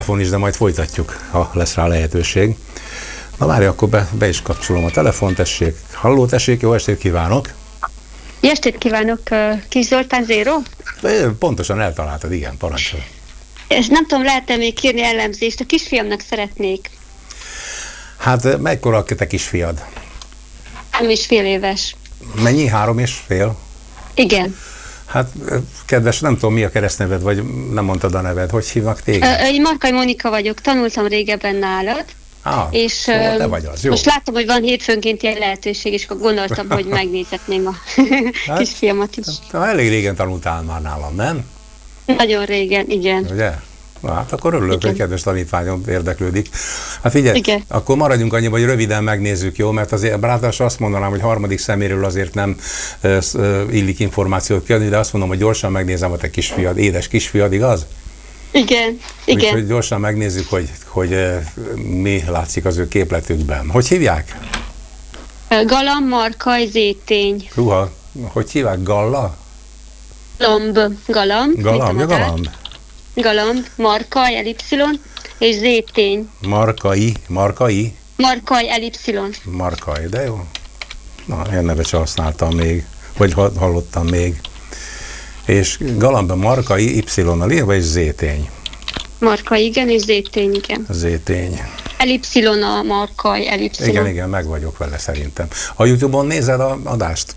Telefon is, de majd folytatjuk, ha lesz rá lehetőség. Na várj, akkor be is kapcsolom a telefon, tessék. Halló, tessék, jó estét kívánok! Jó estét kívánok, Kis Zoltán Zéro? Pontosan eltaláltad, igen, parancsol. És nem tudom, lehet-e még kérni elemzést, a kisfiamnak szeretnék. Hát mekkora a te kisfiad? 3,5 éves. Mennyi? 3,5? Igen. Hát, kedves, nem tudom, mi a keresztneved, vagy nem mondtad a neved. Hogy hívnak téged? Markai Monika vagyok, tanultam régebben nálad. És te vagy az, jó. Most látom, hogy van hétfőnként ilyen lehetőség, és akkor gondoltam, hogy megnézhetném a kisfiamat is. Elég régen tanultál már nálam, nem? Nagyon régen, igen. Ugye? Na, hát akkor örülök, hogy kedves tanítványom érdeklődik. Hát figyelj, igen. Akkor maradjunk annyiba, hogy röviden megnézzük, jó? Mert azért ráadásul azt mondanám, hogy harmadik szeméről azért nem illik információt kiadni, de azt mondom, hogy gyorsan megnézem a te kisfiad, édes kisfiad, igaz? Igen, igen. Úgyhogy gyorsan megnézzük, hogy mi látszik az ő képletükben. Hogy hívják? Galamb, Markay, Zétény. Húha, hogy hívják? Galla? Galamb. Galamb. Galamb, Markay, Elipszilon, és Zétény. Markay, Elipszilon. Markay, de jó. Na, ilyen nevet sem használtam még, vagy hallottam még. És Galamb, Markay, Y-nal írva, és Zétény. Markay, igen, és Zétény, igen. Zétény. Elipszilon a Markay, Elipszilon. Igen, meg vagyok vele szerintem. A YouTube-on nézed a adást?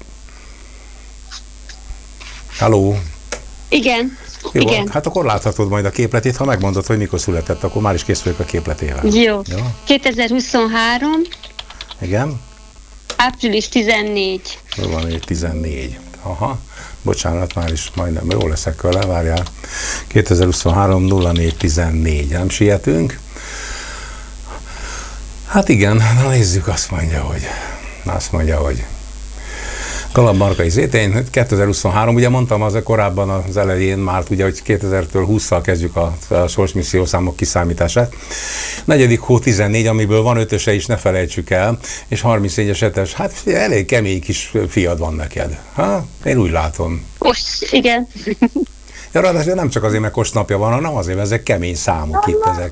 Halló? Igen. Jó, igen. Hát akkor láthatod majd a képletét, ha megmondod, hogy mikor született, akkor már is kész vagyok a képletével. Jó. 2023. Igen? Április 14. Van 14. Aha. Bocsánat, már is majdnem jól leszek vele, várjál. 2023 0414. Nem sietünk? Hát igen, na nézzük, azt mondja, hogy Galamb, Markay, Zétény, 2023, ugye mondtam az korábban az elején már, ugye, hogy 2000-től 20-szal kezdjük a sorsmisszió számok kiszámítását. 4. hó 14, amiből van 5-öse is, ne felejtsük el, és 34-es 7-es, hát elég kemény kis fiad van neked. Ha? Én úgy látom. Igen. Ja, ráadásul nem csak azért, mert kostnapja van, hanem azért, ezek kemény számok itt ezek.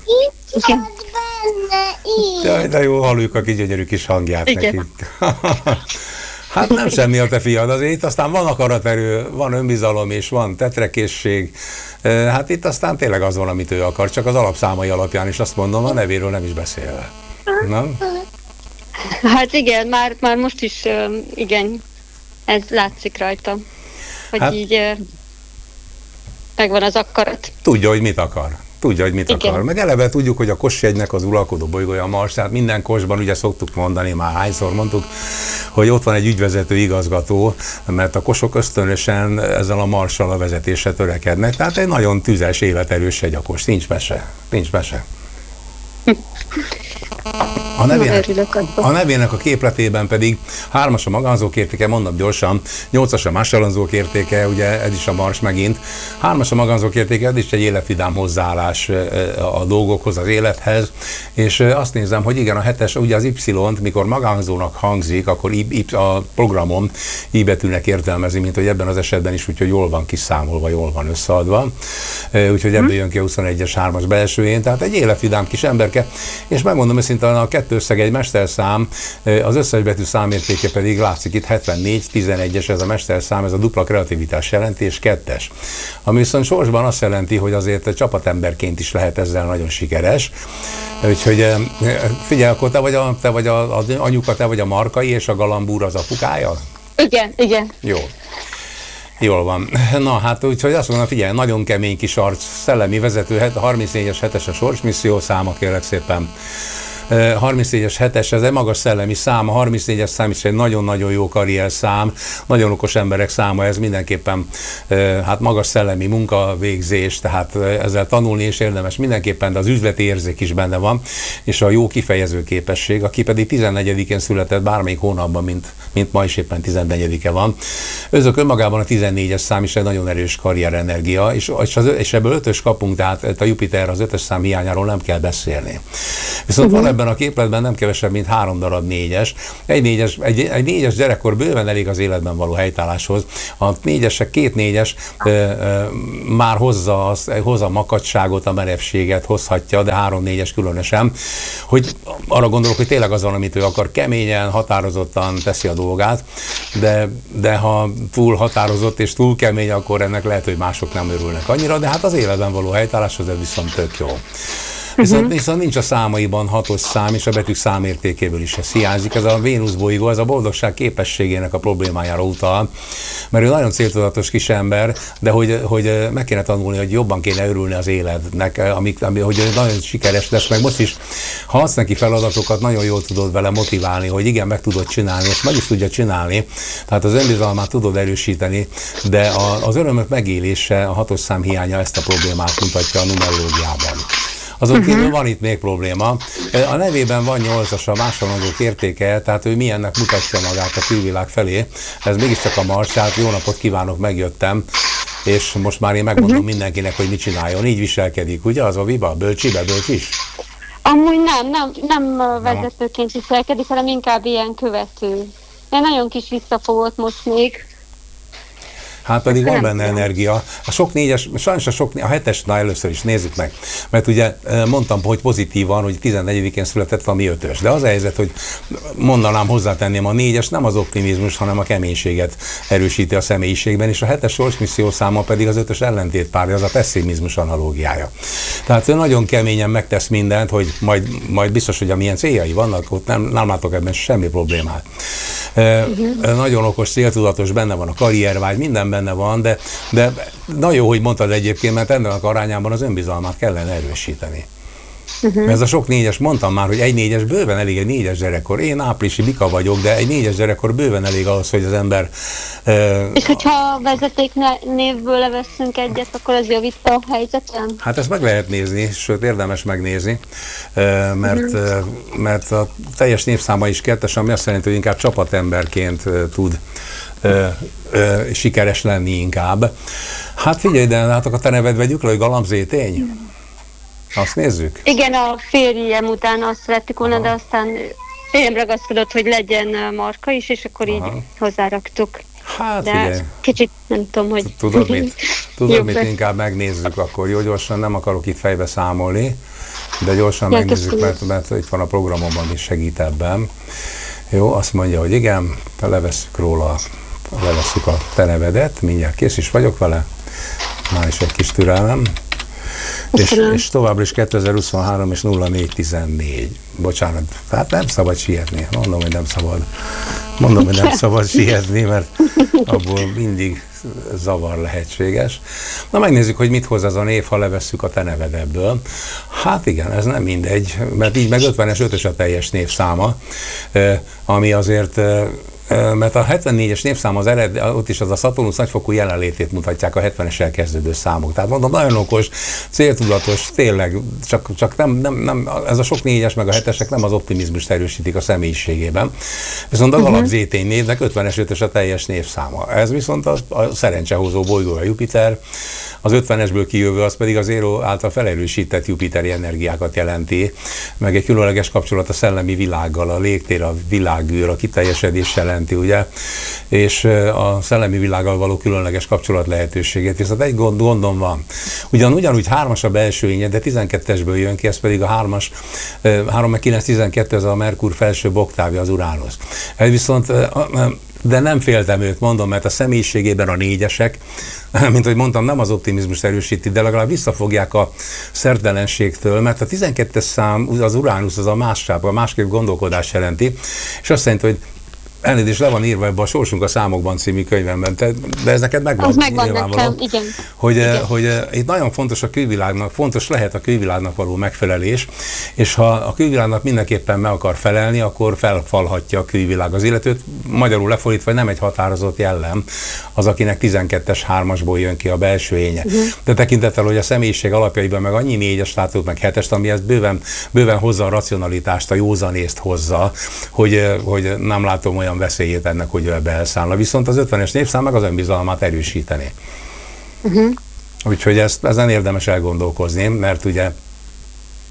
Igen. De jó, halljuk a kis gyönyörű kis hangját igen. neki. Hát nem semmi a te fiad, azért itt aztán van akaraterő, van önbizalom és van tetrekészség. Hát itt aztán tényleg az van, amit ő akar, csak az alapszámai alapján is azt mondom, a nevéről nem is beszélve. Nem? Hát igen, már most is igen, ez látszik rajta, hogy hát, így megvan az akarat. Tudja, hogy mit akar. Akar. Meg eleve tudjuk, hogy a Kosjegynek az uralkodó bolygója a Mars, tehát minden Kosban ugye szoktuk mondani, már hányszor mondtuk, hogy ott van egy ügyvezető igazgató, mert a Kosok ösztönösen ezzel a Marssal a vezetésre törekednek, tehát egy nagyon tüzes, életerős egy a Kos, nincs mese. A nevének a képletében pedig 3-as a magánzók értéke, mondom gyorsan, 8-as a mássalanzók értéke, ugye ez is a Mars megint. 3-as a magánzók értéke, ez is egy életvidám hozzáállás a dolgokhoz, az élethez, és azt nézem, hogy igen, a 7-es, ugye az Y-t, mikor magánzónak hangzik, akkor a programon I betűnek értelmezi, mint hogy ebben az esetben is, úgyhogy jól van kiszámolva, jól van összeadva, úgyhogy ebből jön ki a 21-es 3-as belsőjén, tehát egy életvidám kis emberke, és megmondom őszintén, a kettő összeg egy mesterszám, az összes betű számértéke pedig látszik itt 74, 11-es, ez a mesterszám, ez a dupla kreativitás jelenti, és 2-es. Ami viszont sorsban azt jelenti, hogy azért csapatemberként is lehet ezzel nagyon sikeres. Úgyhogy figyelj, akkor te vagy az anyuka, te vagy a Markay, és a Galamb úr az apukája? Igen. Jó. Jól van. Na hát úgyhogy azt mondom, figyelj, nagyon kemény kis arc, szellemi vezető, 34-es 7-es a sorsmisszió száma, kérlek szépen. 34-es 7-es, ez egy magas szellemi szám, a 34-es szám is egy nagyon-nagyon jó karrier szám, nagyon okos emberek száma, ez mindenképpen hát magas szellemi munkavégzés, tehát ezzel tanulni is érdemes mindenképpen, de az üzleti érzék is benne van, és a jó kifejező képesség, aki pedig 14-én született bármelyik hónapban, mint ma is éppen 14-e van. Özök önmagában a 14-es szám is egy nagyon erős karrierenergia, és ebből 5-ös kapunk, tehát a Jupiter az 5-ös szám hiányáról nem kell beszélni. Viszont van ebben ebben a képletben nem kevesebb, mint 3 darab 4-es. Egy 4-es gyerekkor bőven elég az életben való helytálláshoz. A 4-esek, 2 4-es már hozza a makacságot, a merevséget hozhatja, de 3 4-es különösen, hogy arra gondolok, hogy tényleg az van, amit ő akar, keményen, határozottan teszi a dolgát, de ha túl határozott és túl kemény, akkor ennek lehet, hogy mások nem örülnek annyira, de hát az életben való helytálláshoz ez viszont tök jó. Viszont nincs a számaiban 6-os szám, és a betűk számértékéből is ez hiányzik. Ez a Vénusz bolygó, ez a boldogság képességének a problémájára utal, mert ő nagyon céltudatos kis ember, de hogy meg kéne tanulni, hogy jobban kéne örülni az életnek, hogy nagyon sikeres lesz, meg most is, ha adsz neki feladatokat, nagyon jól tudod vele motiválni, hogy igen, meg tudod csinálni, és meg is tudja csinálni, tehát az önbizalmát tudod erősíteni, de az örömök megélése, a 6-os szám hiánya ezt a problémát mutatja a numerológiában. Azon kívül van itt még probléma. A nevében van 8-as a másolagok értéke, tehát ő milyennek mutatja magát a külvilág felé. Ez mégiscsak a Mars, tehát jó napot kívánok, megjöttem, és most már én megmondom mindenkinek, hogy mit csináljon. Így viselkedik, ugye? Az a viba, bölcs is? Amúgy nem vezetőként viselkedik, hanem inkább ilyen követő. Én nagyon kis visszafogott most még. Hát pedig van benne energia. A sok 4-es, sajnos a 7-esnál először is nézzük meg. Mert ugye mondtam, hogy pozitívan, hogy 14-én született valami 5-ös. De az a helyzet, hogy mondanám, hozzátenném, a 4-es nem az optimizmus, hanem a keménységet erősíti a személyiségben, és a 7-es sorsmisszió száma pedig az 5-ös ellentétpárja, az a pessimizmus analógiája. Tehát ő nagyon keményen megtesz mindent, hogy majd biztos, hogy amilyen céljai vannak, ott nem látok ebben semmi problémát. Nagyon okos, céltudatos, benne van a karriervágy, minden benne van, de nagyon jó, hogy mondtad egyébként, mert ennek arányában az önbizalmát kellene erősíteni. Ez a sok 4-es, mondtam már, hogy egy 4-es bőven elég, egy 4-es gyerekkor. Én áprilisi bika vagyok, de egy 4-es gyerekkor bőven elég ahhoz, hogy az ember... És hogyha vezeték névből leveszünk egyet, akkor az javít a helyzeten? Hát ezt meg lehet nézni, sőt érdemes megnézni, mert a teljes névszáma is 2-es, ami azt jelenti, hogy inkább csapatemberként tud sikeres lenni inkább. Hát figyelj, de látok a te neved, vegyük le, hogy Galamzétény. Azt nézzük? Igen, a férjem után azt vettük volna, de aztán férjem ragaszkodott, hogy legyen Marka is, és akkor így hozzáraktuk. Hát de figyelj. Kicsit nem tudom, hogy... Tudod mit? Inkább megnézzük akkor. Jó, gyorsan, nem akarok itt fejbe számolni, de gyorsan megnézzük, mert itt van a programomban is segít ebben. Jó, azt mondja, hogy igen, levesszük a te nevedet, mindjárt kész is vagyok vele, már is egy kis türelem. És továbbra is 2023 és 0414. Bocsánat, hát nem szabad sietni. Mondom, hogy nem szabad sietni, mert abból mindig zavar lehetséges. Na megnézzük, hogy mit hoz ez a név, ha levesszük a te neved ebből. Hát igen, ez nem mindegy, mert így meg 50-es 5-ös a teljes névszáma, ami azért... mert a 74-es névszám ott is az a Szaturnusz nagyfokú jelenlétét mutatják a 70-essel kezdődő számok. Tehát mondom, nagyon okos, céltudatos, tényleg, csak nem ez a sok 4-es meg a 7-esek nem az optimizmust erősítik a személyiségében. Viszont a Galamzétény névnek 50-es 5-ös a teljes névszáma. Ez viszont a szerencsehozó bolygó a Jupiter, az 50-esből kijövő, az pedig az Éro által felerősített jupiteri energiákat jelenti, meg egy különleges kapcsolat a szellemi világgal, a légtér, a világűr, a kiteljesedés jelenti, ugye, és a szellemi világgal való különleges kapcsolat lehetőségét. Viszont egy gondom van. Ugyanúgy 3-as a belső énye, de 12-esből jön ki, ez pedig a 3-as, 3-9-12, ez a Merkur felső oktávja, az Uránusz. Ez viszont de nem féltem őt, mondom, mert a személyiségében a 4-esek, mint hogy mondtam, nem az optimizmus erősíti, de legalább visszafogják a szertelenségtől, mert a 12-es szám, az Uránusz, az a másképp gondolkodás jelenti, és azt jelenti, hogy elnézést, le van írva ebben a Sorsunk a számokban című könyvemben, de ez neked megvan nekem, igen. Hogy itt nagyon fontos a külvilágnak, fontos lehet a külvilágnak való megfelelés, és ha a külvilágnak mindenképpen meg akar felelni, akkor felfalhatja a külvilág az illetőt, magyarul lefordítva, nem egy határozott jellem, az, akinek 12-es 3-asból jön ki a belső énye. De tekintettel, hogy a személyiség alapjaiban meg annyi 4-es látok, meg 7-est, ami ezt bőven hozza a racionalitást, a józanészt hozza, hogy nem látom olyan veszélyét ennek, hogy ő ebbe elszállna. Viszont az 50-es névszám meg az önbizalmát erősíteni. Úgyhogy ezen érdemes elgondolkozni, mert ugye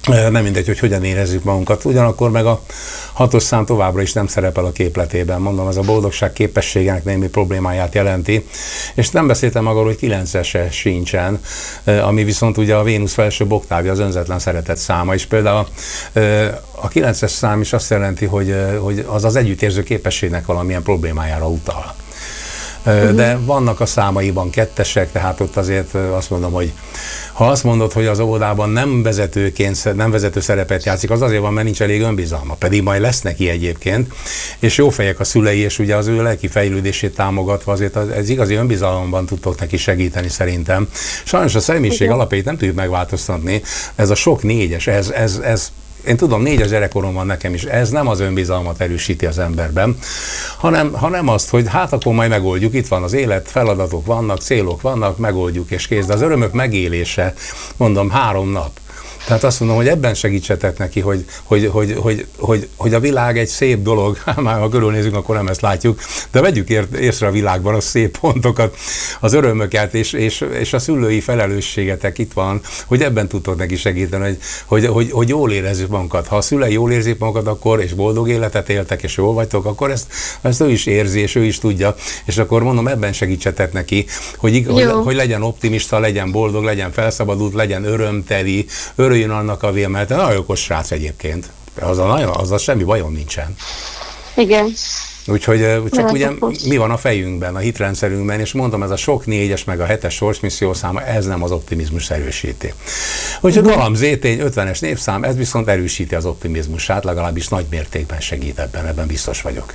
Nem mindegy, hogy hogyan érezzük magunkat. Ugyanakkor meg a 6-os szám továbbra is nem szerepel a képletében. Mondom, ez a boldogság képességének némi problémáját jelenti. És nem beszéltem arról, hogy 9-ese sincsen, ami viszont ugye a Vénusz felsőbb oktávja, az önzetlen szeretet száma. És például a 9-es szám is azt jelenti, hogy az az együttérző képességnek valamilyen problémájára utal. De vannak a számaiban 2-esek, tehát ott azért azt mondom, hogy ha azt mondod, hogy az óvodában nem vezető szerepet játszik, az azért van, mert nincs elég önbizalma, pedig majd lesz neki egyébként, és jó fejek a szülei, és ugye az ő lelki fejlődését támogatva azért ez igazi önbizalomban tudtok neki segíteni szerintem. Sajnos a személyiség alapjait nem tudjuk megváltoztatni, ez a sok 4-es, ez én tudom, 4-es gyerekkorom van nekem is, ez nem az önbizalmat erősíti az emberben, hanem azt, hogy hát akkor majd megoldjuk, itt van az élet, feladatok vannak, célok vannak, megoldjuk és kész. De az örömök megélése, mondom, 3 nap. Tehát azt mondom, hogy ebben segítsetek neki, hogy a világ egy szép dolog, már ha körülnézünk, akkor nem ezt látjuk, de vegyük észre a világban a szép pontokat, az örömöket, és a szülői felelősségetek itt van, hogy ebben tudtok neki segíteni, hogy jól érezzük magunkat. Ha a szülei jól érzik magukat, akkor, és boldog életet éltek, és jól vagytok, akkor ezt ő is érzi, és ő is tudja, és akkor mondom, ebben segítsetek neki, hogy legyen optimista, legyen boldog, legyen felszabadult, legyen örömteli, örüljön annak a vér, mert nagyon okos srác egyébként. Azzal semmi bajom nincsen. Igen. Úgyhogy csak ugye mi van a fejünkben, a hitrendszerünkben, és mondom, ez a sok 4-es meg a 7-es sorsmisszió száma, ez nem az optimizmus erősíti. Úgyhogy Galamb Zétény 50-es névszám, ez viszont erősíti az optimizmusát, legalábbis nagy mértékben segít ebben biztos vagyok.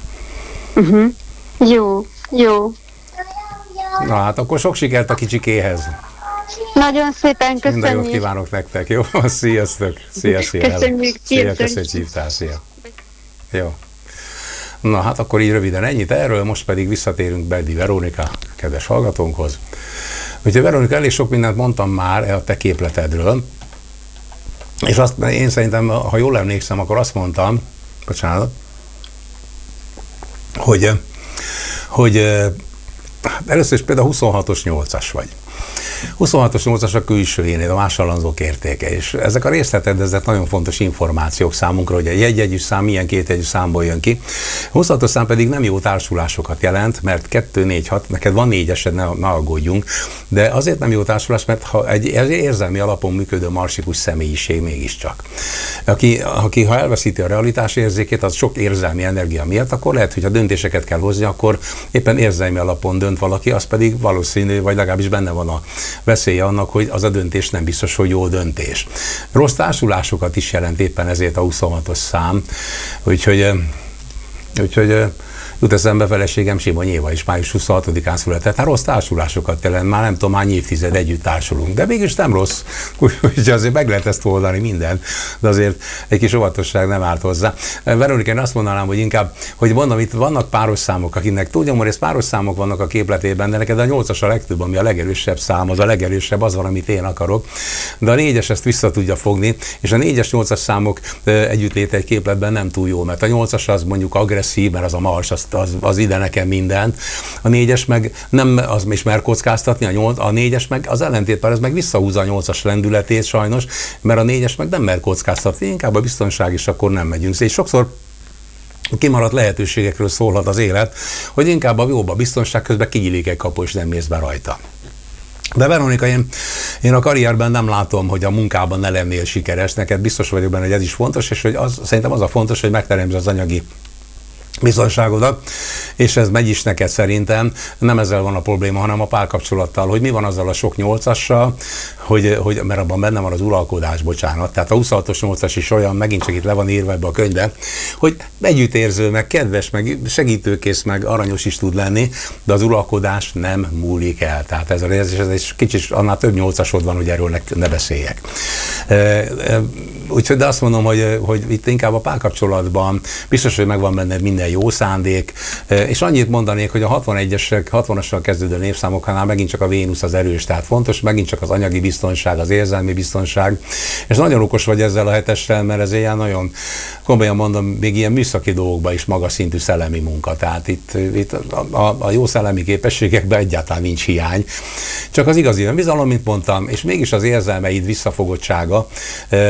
Jó. Na hát akkor sok sikert a kicsikéhez. Nagyon szépen köszönjük. Minden jót kívánok nektek, jó? Sziasztok! Szia! Köszönjük! Szia, köszönjük, hívtál, szia! Jó. Na hát akkor így röviden ennyit erről, most pedig visszatérünk Beldi Veronika, kedves hallgatónkhoz. Úgyhogy Veronika, elég sok mindent mondtam már a te képletedről, és azt én szerintem, ha jól emlékszem, akkor azt mondtam, bocsánat, hogy először is például 26-os 8-as vagy. 26-os 8-as a külsőjénél, a másolanzók értéke, és ezek a részleted, ezek nagyon fontos információk számunkra, hogy egy egyes szám milyen kétjegyű számból jön ki. 26-os szám pedig nem jó társulásokat jelent, mert 2, 4, 6, neked van 4-esed, ne aggódjunk, de azért nem jó társulás, mert ha egy érzelmi alapon működő marsikus személyiség mégiscsak. Aki ha elveszíti a realitás érzékét, az sok érzelmi energia miatt, akkor lehet, hogy ha döntéseket kell hozni, akkor éppen érzelmi alapon dönt valaki, az pedig valószínű, vagy legalábbis benne van a veszélye annak, hogy az a döntés nem biztos, hogy jó döntés. Rossz társulásokat is jelent éppen ezért a 26-os szám, úgyhogy jut eszembe feleségem Simony Éva is május 26-án született. Hát rossz társulásokat jelent, már nem tudom, hány évtized együtt társulunk, de mégis nem rossz, úgyhogy azért meg lehet ezt oldani minden, de azért egy kis óvatosság nem árt hozzá. Veronika, én azt mondanám, hogy inkább, hogy mondom, itt vannak páros számok, akinek tudjam, hogy páros számok vannak a képletében, de neked a 8-as a legtöbb, ami a legerősebb szám, az a legerősebb, az van, amit én akarok, de a 4-es ezt vissza tudja fogni, és a 4-es, 8-as számok együttléte egy képletben nem túl jó, mert a 8-as az mondjuk agresszív, mert az a Mars, az ide nekem mindent. A 4-es meg nem, az is mer kockáztatni, a 4-es meg az ellentét, mert ez meg visszahúzza a 8-as lendületét sajnos, mert a 4-es meg nem mer kockáztatni, inkább a biztonság is akkor nem megyünk. És sokszor kimaradt lehetőségekről szólhat az élet, hogy inkább a jóba biztonság közben kinyílik egy kapu, és nem mész be rajta. De Veronika, én a karrierben nem látom, hogy a munkában ne lennél sikeres, neked biztos vagyok benne, hogy ez is fontos, és hogy szerintem az a fontos, hogy megteremtsd az anyagi biztonságodat, és ez megy is neked szerintem, nem ezzel van a probléma, hanem a párkapcsolattal, hogy mi van azzal a sok 8-assal, mert abban benne van az uralkodás, bocsánat, tehát a 26-os 8-as is olyan, megint csak itt le van írva ebbe a könyvbe, hogy együttérző, meg kedves, meg segítőkész, meg aranyos is tud lenni, de az uralkodás nem múlik el, tehát ez egy kicsit, annál több 8-asod van, hogy erről ne beszéljek. Úgyhogy de azt mondom, hogy itt inkább a párkapcsolatban biztos, hogy megvan benned minden jó szándék, és annyit mondanék, hogy a 60-assal kezdődő névszámoknál megint csak a Vénusz az erős, tehát fontos, megint csak az anyagi biztonság, az érzelmi biztonság, és nagyon okos vagy ezzel a 7-essel, mert ez ilyen nagyon, komolyan mondom, még ilyen műszaki dolgokban is magas szintű szellemi munka, tehát itt a jó szellemi képességekben egyáltalán nincs hiány, csak az igazi önbizalom, mint mondtam, és mégis az érzelmeid visszafogottsága,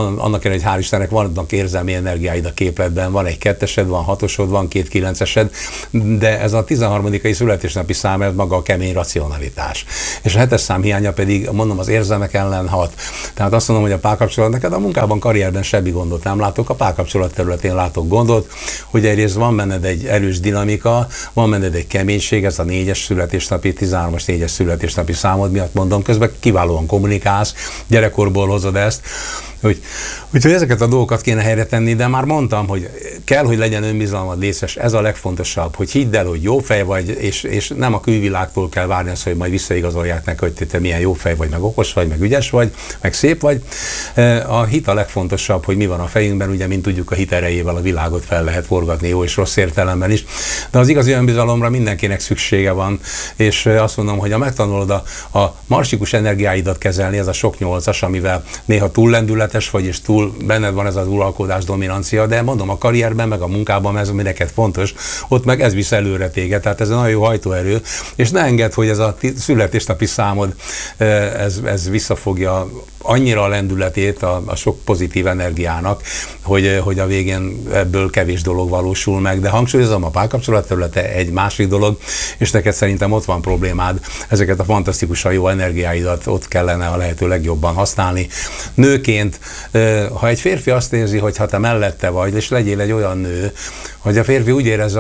annak ellenére, hogy hál' Istennek vannak érzelmi energiáid a képletben, van egy 2-esed, van 6-osod, van 2 9-esed, de ez a 13. születésnapi szám, ez maga a kemény racionalitás. És a 7-es szám hiánya pedig, mondom, az érzelmek ellen hat. Tehát azt mondom, hogy a párkapcsolat, neked a munkában, karrierben semmi gondot nem látok, a párkapcsolat területén látok gondot, hogy egyrészt van benned egy erős dinamika, van benned egy keménység, ez a 4-es születésnapi, 13-as 4-es születésnapi számod miatt mondom, közben kiválóan kommunikálsz, gyerekkorból hozod ezt, úgyhogy ezeket a dolgokat kéne helyre tenni, de már mondtam, hogy kell, hogy legyen önbizalmad, létszes, ez a legfontosabb, hogy hidd el, hogy jó fej vagy, és nem a külvilágtól kell várni azt, hogy majd visszaigazolják neki, hogy te milyen jó fej vagy, meg okos vagy, meg ügyes vagy, meg szép vagy. A hit a legfontosabb, hogy mi van a fejünkben, ugye, mint tudjuk, a hit erejével a világot fel lehet forgatni jó és rossz értelemben is, de az igazi önbizalomra mindenkinek szüksége van, és azt mondom, hogy ha megtanulod a marsikus energiáidat kezelni, ez a sok 8-as, amivel néha túl lendületes vagy, és túl benned van ez az uralkodás, dominancia, de mondom, a karrierben, meg a munkában, ez ami neked fontos, ott meg ez visz előre téged, tehát ez egy nagyon jó hajtóerő, és ne engedd, hogy ez a születésnapi számod, ez visszafogja annyira a lendületét a sok pozitív energiának, hogy a végén ebből kevés dolog valósul meg, de hangsúlyozom, a párkapcsolat területe egy másik dolog, és neked szerintem ott van problémád, ezeket a fantasztikusan jó energiáidat ott kellene a lehető legjobban használni. Nőként, ha egy férfi azt érzi, hogy ha te mellette vagy, és legyél egy olyan nő, hogy a férfi úgy érez,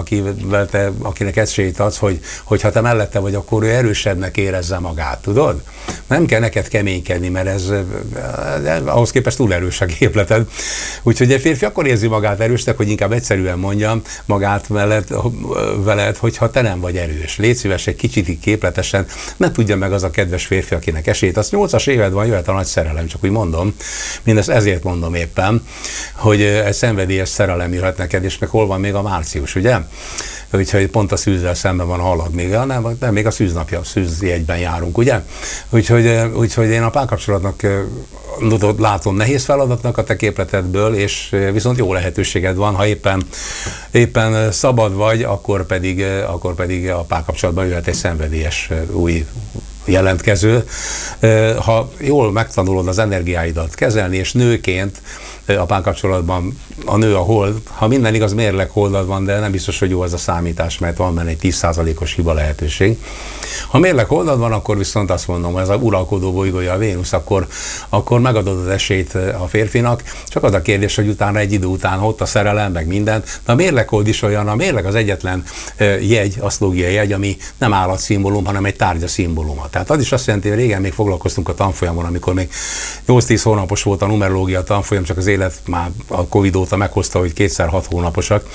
akinek esélyt adsz, hogy ha te mellette vagy, akkor ő erősebbnek érezze magát, tudod? Nem kell neked keménykedni, mert ez ahhoz képest túl erős a képleted. Úgyhogy egy férfi akkor érzi magát erősnek, hogy inkább egyszerűen mondjam magát veled, hogyha te nem vagy erős. Légy szíves egy kicsit képletesen, ne tudja meg az a kedves férfi, akinek esélyt. Az 8-as éved van, jöhet a nagy szerelem, csak úgy mondom. Mindezt ezért mondom éppen, hogy egy szenvedélyes szerelem jöhet neked, és meg hol van még a március, ugye? Úgyhogy pont a szűzzel szemben van a halad nem, még a szűznapja, a szűzjegyben járunk, ugye? Úgyhogy én a párkapcsolatnak látom nehéz feladatnak a te képletedből, és viszont jó lehetőséged van, ha éppen szabad vagy, akkor pedig a párkapcsolatban jöhet egy szenvedélyes új jelentkező. Ha jól megtanulod az energiáidat kezelni, és nőként a párkapcsolatban a nő a hold, ha minden igaz, mérleg holdad van, de nem biztos, hogy jó az a számítás, mert van benne egy 10%-os hiba lehetőség. Ha mérleg holdad van, akkor viszont azt mondom, ez a uralkodó bolygója a Vénusz, akkor megadod az esélyt a férfinak, csak az a kérdés, hogy utána egy idő után ott a szerelem, meg minden, de a mérleg hold is olyan, a mérleg az egyetlen jegy, asztrológiai jegy, ami nem állatszimbólum, hanem egy tárgya szimbóluma. Tehát az is azt jelenti, hogy régen még foglalkoztunk a tanfolyamon, amikor még 8-10 hónapos volt a numerológia tanfolyam, csak az élet már a Covid óta meghozta, hogy 2x6 hónaposak.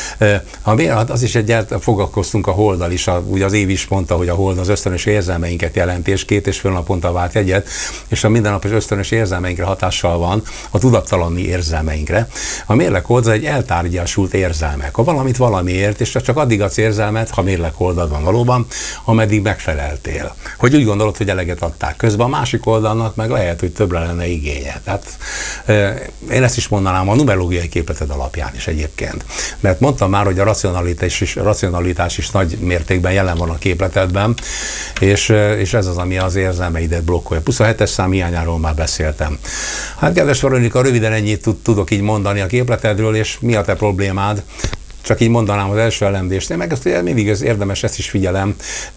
Az is foglalkoztunk a holddal is, ugye az év is mondta, hogy a hold az ösztönös érzelmeinket jelenti, és 2,5 naponta vált egyet, és a mindennapos ösztönös érzelmeinkre hatással van, a tudattalanni érzelmeinkre. A mérleghold az egy eltárgyasult érzelmek. Ha valamit valamiért, és csak addig adsz érzelmet, ha mérlegholdad van valóban, ameddig megfeleltél. Hogy úgy gondolod, hogy eleget adták. Közben a másik oldalnak meg lehet, hogy többre lenne igénye. Tehát én ezt is mondanám a numerológiai képleted alapján is egyébként. Mert mondtam már, hogy a racionalitás is nagy mértékben jelen van a képletedben, és ez az, ami az érzelmeidet blokkolja. Plusz a 7-es szám hiányáról már beszéltem. Hát kedves Veronika, röviden ennyit tudok így mondani a képletedről, és mi a te problémád? Csak így mondanám az első elemzést. Én meg ezt ugye mindig érdemes, ezt is figyelem.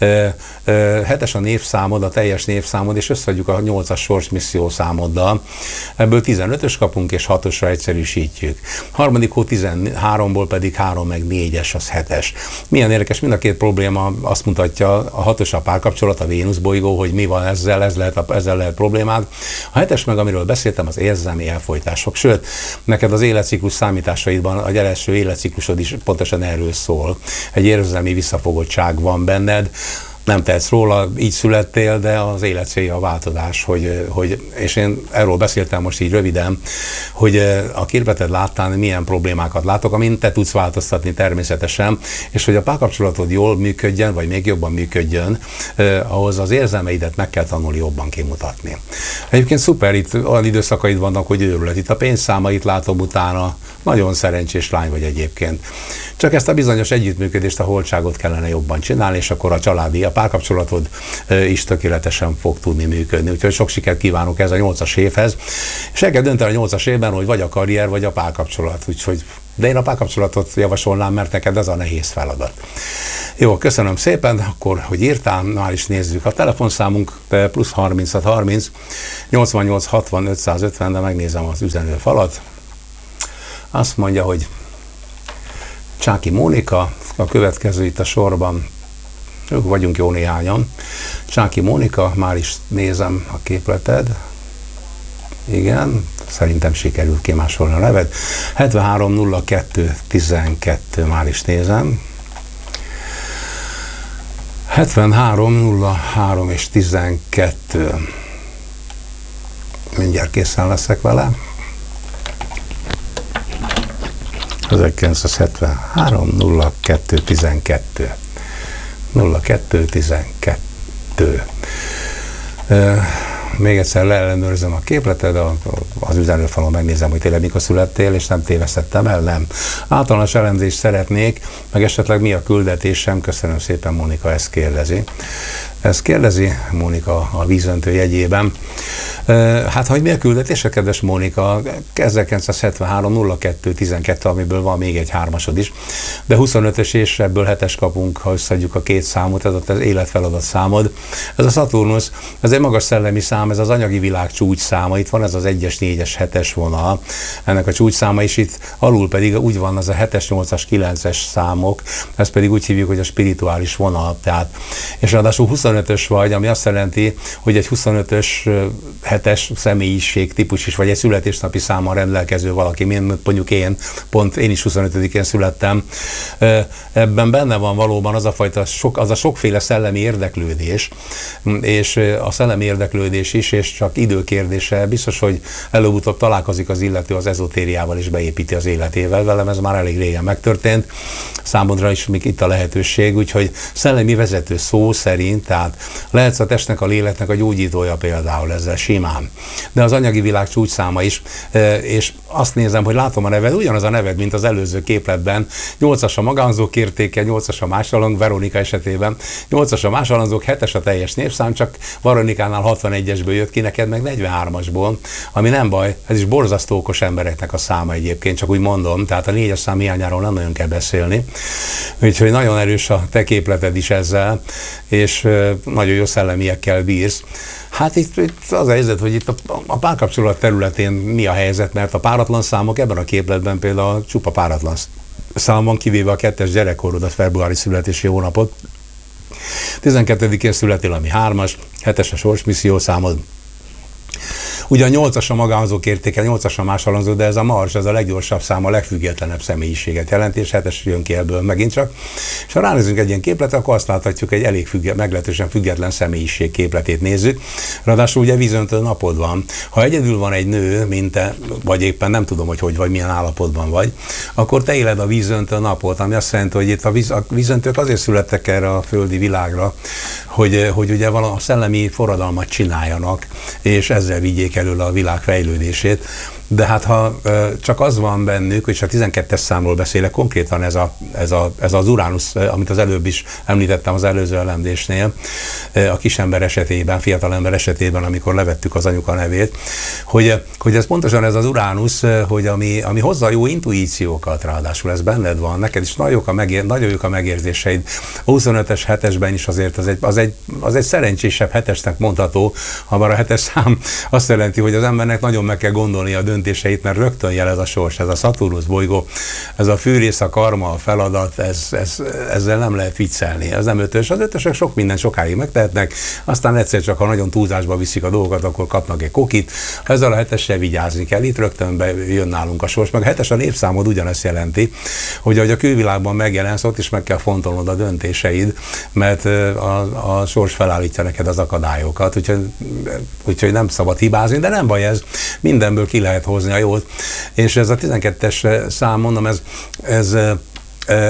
7-es a névszámod, a teljes névszámod, és összeadjuk a 8-as sorsmisszió számoddal. Ebből 15-ös kapunk, és 6-osra egyszerűsítjük. Harmadik hó 13-ból pedig 3 meg 4-es, az 7-es. Milyen érdekes, mind a két probléma azt mutatja, a 6-os a párkapcsolat, a Vénusz bolygó, hogy mi van ezzel lehet problémád. A 7-es meg, amiről beszéltem, az érzelmi elfojtások. Sőt, neked az életciklus számításaidban a első életciklusod is pontosan erről szól. Egy érzelmi visszafogottság van benned, nem tehetsz róla, így születtél, de az élet célja a változás, és én erről beszéltem most így röviden, hogy a képleted láttán milyen problémákat látok, amin te tudsz változtatni természetesen, és hogy a párkapcsolatod jól működjön, vagy még jobban működjön, ahhoz az érzelmeidet meg kell tanulni jobban kimutatni. Egyébként szuper, itt olyan időszakaid vannak, hogy őrület. Itt a pénzszámait látom utána, nagyon szerencsés lány vagy egyébként. Csak ezt a bizonyos együttműködést, a holdságot kellene jobban csinálni, és akkor a párkapcsolatod is tökéletesen fog tudni működni. Úgyhogy sok sikert kívánok ez a 8-as évhez. És el kell dönteni a 8-as évben, hogy vagy a karrier, vagy a párkapcsolat. Úgyhogy, de én a párkapcsolatot javasolnám, mert neked ez a nehéz feladat. Jó, köszönöm szépen, akkor, hogy írtál, már is nézzük. A telefonszámunk plusz 30 88 60 550, de megnézem az üzenőfalat. Azt mondja, hogy Csáki Mónika, a következő itt a sorban, ők vagyunk jó néhányan. Csáki Mónika, már is nézem a képleted. Igen, szerintem sikerült kimásolni a neved. 730212, már is nézem. 7303 és 12. Mindjárt készen leszek vele. 1973 02 12. 02 12. Még egyszer leellenőrzöm a képleted, az üzenőfalon megnézem, hogy tényleg mikor születtél, és nem tévesztettem el, nem. Általános elemzést szeretnék, meg esetleg mi a küldetésem, köszönöm szépen, Mónika ezt kérdezi. Ezt kérdezi Mónika a vízöntő jegyében. Hát, hogy mi a küldetése, kedves Mónika? 1973 02 12, amiből van még egy 3-asod is, de 25-ös és ebből 7-es kapunk, ha összeadjuk a két számot, ez az életfeladat számod. Ez a Szaturnusz, ez egy magas szellemi szám, ez az anyagi világ csúcsszáma, itt van ez az 1-es, 4-es, 7-es vonal, ennek a csúcsszáma is itt alul pedig úgy van az a 7-es, 8-as, 9-es számok, ezt pedig úgy hívjuk, hogy a spirituális vonal, tehát, és ráadásul 25-ös vagy, ami azt jelenti, hogy egy 25-ös 7-es személyiség típus is, vagy egy születésnapi számmal rendelkező valaki, mint mondjuk én is 25-én születtem. Ebben benne van valóban az a fajta, az a sokféle szellemi érdeklődés, és a szellemi érdeklődés is, és csak időkérdése, biztos, hogy előbb-utóbb találkozik az illető az ezotériával, és beépíti az életével. Velem ez már elég régen megtörtént, számodra is még itt a lehetőség, úgyhogy szellemi vezető szó szerint, tehát lehetsz a testnek, a léleknek a gyógyítója például ezzel simán. De az anyagi világ csúcsszáma is, és azt nézem, hogy látom a neved, ugyanaz a neved, mint az előző képletben. 8-as a magánzók értéke, 8-as a másolandók, Veronika esetében, 8-as a másolandók, 7-es a teljes névszám, csak Veronikánál 61-esből jött ki, neked meg 43-asból, ami nem baj, ez is borzasztó okos embereknek a száma egyébként, csak úgy mondom, tehát a 4-es szám hiányáról nem nagyon kell beszélni. Úgyhogy nagyon erős a te képleted is ezzel, és nagyon jó szellemiekkel bírsz. Hát itt az a helyzet, hogy itt a párkapcsolat területén mi a helyzet, mert a páratlan számok ebben a képletben például csupa páratlan szám van, kivéve a 2-es gyerekkorodat, februári születési hónapot. 12-én születél, ami 3-as, 7-es a sorsmisszió számod. Ugye a 8-as a magánzók értéke, 8-as a másolandó, de ez a Mars, ez a leggyorsabb szám, a legfüggetlenebb személyiséget jelent, és 7-es jön ki ebből megint csak. És ha ránézünk egy ilyen képletre, akkor azt láthatjuk, egy elég meglehetősen független személyiség képletét nézzük. Ráadásul ugye vízöntő napod van. Ha egyedül van egy nő, mint te, vagy éppen nem tudom, hogy vagy milyen állapotban vagy, akkor te éled a vízöntő napot, ami azt jelenti, hogy itt a vízöntők azért születtek erre a földi világra, hogy ugye a szellemi forradalmat csináljanak, és ezzel vigyék elő a világ fejlődését. De hát ha csak az van bennük, és a 12-es számról beszélek, konkrétan ez az Uránusz, amit az előbb is említettem az előző elemzésnél, a kisember esetében, fiatalember esetében, amikor levettük az anyuka nevét, hogy ez pontosan ez az Uránusz, hogy ami hozza jó intuíciókat, ráadásul ez benned van, neked is nagyon jók a megérzéseid. A 25-es 7-esben is azért az egy szerencsésebb 7-esnek mondható, ha már a 7-es szám azt jelenti, hogy az embernek nagyon meg kell gondolni a döntéseit, mert rögtön jelez a sors, ez a Szaturnusz bolygó, ez a fűrész, a karma, a feladat, ezzel nem lehet viccelni. Ez nem 5-ös, az 5-ösök sok minden sokáig megtehetnek, aztán egyszer csak, ha nagyon túlzásba viszik a dolgokat, akkor kapnak egy kokit. Ezzel a 7-essel vigyázni kell, itt rögtön jön nálunk a sors, meg a 7-es a névszámod ugyanezt jelenti, hogy ahogy a külvilágban megjelensz, ott is meg kell fontolnod a döntéseid, mert a sors felállítja neked az akadályokat, úgyhogy nem szabad hibázni, de nem baj ez, mindenből ki lehet hozni a jót. És ez a 12-es szám, mondom,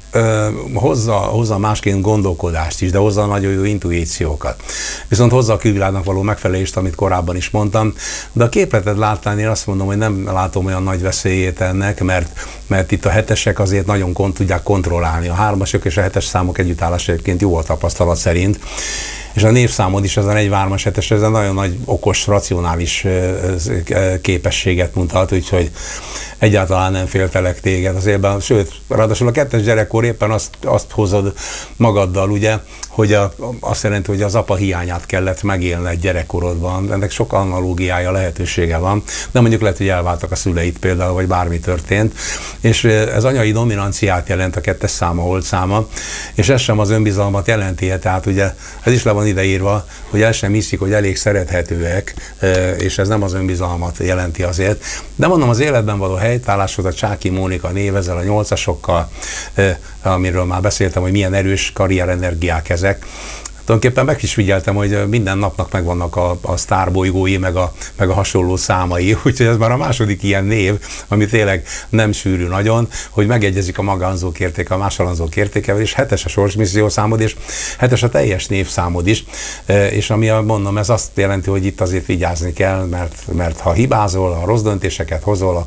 hozza másként gondolkodást is, de hozza nagyon jó intuíciókat. Viszont hozza a külvilágnak való megfelelést, amit korábban is mondtam, de a képletet láttán én azt mondom, hogy nem látom olyan nagy veszélyét ennek, mert itt a hetesek azért nagyon tudják kontrollálni. A 3-asok és a 7-es számok együttállás egyébként jó a tapasztalat szerint, és a névszámod is, ez a 4, 3-as, 7-es, ez a nagyon nagy, okos, racionális képességet mutat, úgyhogy egyáltalán nem féltelek téged az élben. Sőt, ráadásul a 2-es gyerekkor éppen azt hozod magaddal, ugye, hogy azt jelenti, hogy az apa hiányát kellett megélned gyerekkorodban. Ennek sok analógiája, lehetősége van, de mondjuk lehet, hogy elváltak a szüleid például, vagy bármi történt. És ez anyai dominanciát jelent a 2-es száma, holdszáma, és ez sem az önbizalmat jelenti, tehát ugye ez is le van ideírva, hogy el sem hiszik, hogy elég szerethetőek, és ez nem az önbizalmat jelenti azért. De mondom, az életben való helytálláshoz a Csáky Mónika név ezzel a 8-asokkal, amiről már beszéltem, hogy milyen erős karrierenergiák ezek. Tulajdonképpen meg is figyeltem, hogy minden napnak megvannak a sztárbolygói, meg a hasonló számai, úgyhogy ez már a második ilyen név, ami tényleg nem sűrű nagyon, hogy megegyezik a magánzók értéke, a másolanzók értékevel, és 7-es a sorsmisszió számod, és 7-es a teljes névszámod is, és ami mondom, ez azt jelenti, hogy itt azért vigyázni kell, mert ha hibázol, ha rossz döntéseket hozol,